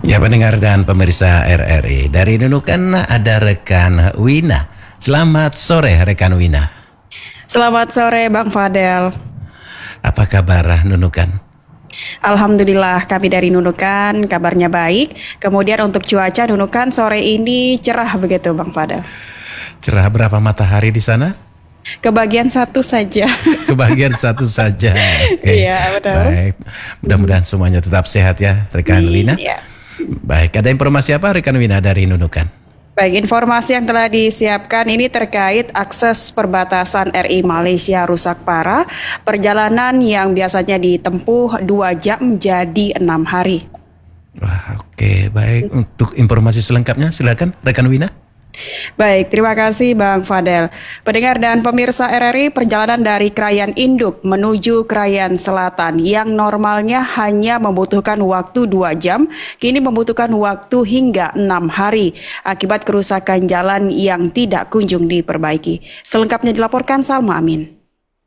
Ya, pendengar dan pemirsa RRI, dari Nunukan ada rekan Wina. Selamat sore rekan Wina. Selamat sore Bang Fadel. Apa kabar Nunukan? Alhamdulillah kami dari Nunukan kabarnya baik. Kemudian untuk cuaca Nunukan sore ini cerah begitu Bang Fadel. Cerah, berapa matahari di sana? Kebagian satu saja. Kebagian satu saja. Iya, betul. Baik, mudah-mudahan semuanya tetap sehat ya rekan Wina. Iya. Baik, ada informasi apa rekan Wina dari Nunukan? Baik, informasi yang telah disiapkan ini terkait akses perbatasan RI Malaysia rusak parah. Perjalanan yang biasanya ditempuh 2 jam jadi 6 hari. Wah, oke, baik. Untuk informasi selengkapnya silakan rekan Wina. Baik, terima kasih Bang Fadel. Pendengar dan pemirsa RRI, perjalanan dari Krayan Induk menuju Krayan Selatan yang normalnya hanya membutuhkan waktu 2 jam, kini membutuhkan waktu hingga 6 hari akibat kerusakan jalan yang tidak kunjung diperbaiki. Selengkapnya dilaporkan Salma Amin.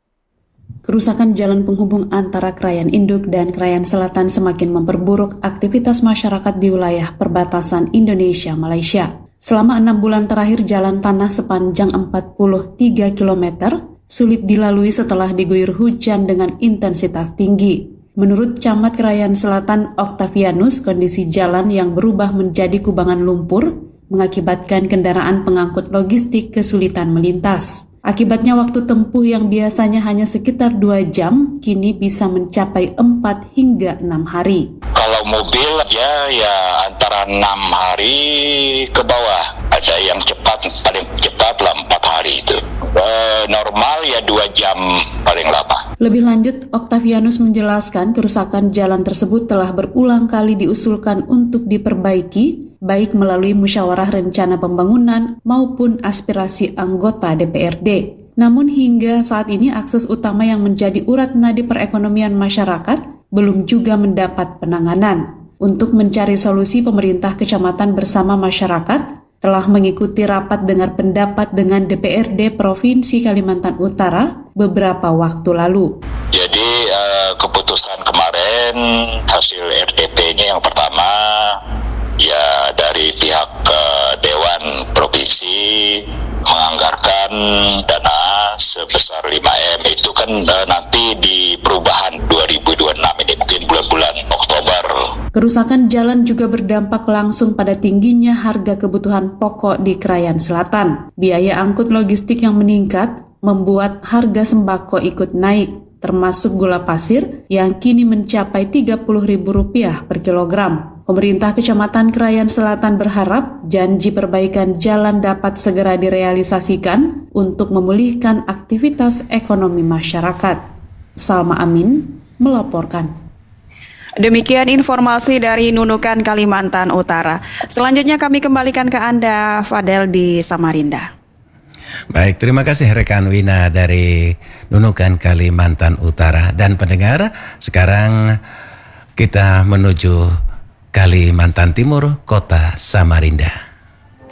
Kerusakan jalan penghubung antara Krayan Induk dan Krayan Selatan semakin memperburuk aktivitas masyarakat di wilayah perbatasan Indonesia-Malaysia. Selama 6 bulan terakhir, jalan tanah sepanjang 43 km sulit dilalui setelah diguyur hujan dengan intensitas tinggi. Menurut Camat Krayan Selatan Octavianus, kondisi jalan yang berubah menjadi kubangan lumpur mengakibatkan kendaraan pengangkut logistik kesulitan melintas. Akibatnya waktu tempuh yang biasanya hanya sekitar 2 jam, kini bisa mencapai 4 hingga 6 hari. Kalau mobil ya antara 6 hari ke bawah. Ada yang cepat, paling cepat lah 4 hari itu. Normal ya 2 jam paling lama. Lebih lanjut, Octavianus menjelaskan kerusakan jalan tersebut telah berulang kali diusulkan untuk diperbaiki, baik melalui musyawarah rencana pembangunan maupun aspirasi anggota DPRD. Namun hingga saat ini akses utama yang menjadi urat nadi perekonomian masyarakat belum juga mendapat penanganan. Untuk mencari solusi, pemerintah kecamatan bersama masyarakat telah mengikuti rapat dengar pendapat dengan DPRD Provinsi Kalimantan Utara beberapa waktu lalu. Jadi keputusan kemarin hasil RDP-nya yang pertama ya dari pihak Dewan Provinsi menganggarkan dana sebesar 5M itu kan nanti di perubahan 2026 ini mungkin bulan-bulan Oktober. Kerusakan jalan juga berdampak langsung pada tingginya harga kebutuhan pokok di Krayan Selatan. Biaya angkut logistik yang meningkat membuat harga sembako ikut naik, termasuk gula pasir yang kini mencapai Rp30.000 per kilogram. Pemerintah Kecamatan Krayan Selatan berharap janji perbaikan jalan dapat segera direalisasikan untuk memulihkan aktivitas ekonomi masyarakat. Salma Amin melaporkan. Demikian informasi dari Nunukan, Kalimantan Utara. Selanjutnya kami kembalikan ke Anda, Fadel di Samarinda. Baik, terima kasih rekan Wina dari Nunukan, Kalimantan Utara. Dan pendengar, sekarang kita menuju Kalimantan Timur, kota Samarinda.